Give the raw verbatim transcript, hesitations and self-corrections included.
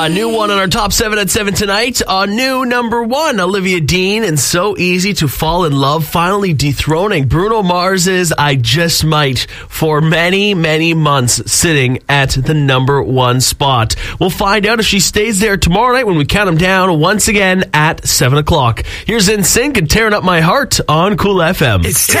A new one on our top seven at seven tonight. A new number one, Olivia Dean, and So Easy to Fall in Love, finally dethroning Bruno Mars's I Just Might for many, many months, sitting at the number one spot. We'll find out if she stays there tomorrow night when we count them down once again at seven o'clock. Here's N Sync and Tearing Up My Heart on Cool F M. It's